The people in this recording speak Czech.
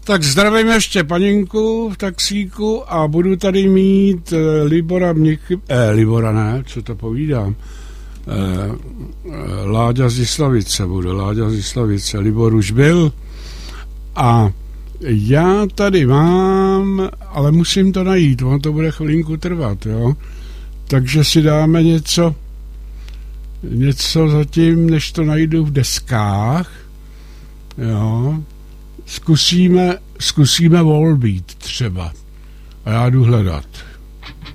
Tak zdravím ještě paninku v taxíku a budu tady mít Libora ne, co to povídám, Láďa z Jislavice, Libor už byl a já tady mám, ale musím to najít, ono to bude chvilinku trvat, jo, takže si dáme něco zatím, než to najdu v deskách, jo. Zkusíme Volbeat třeba. A já jdu hledat.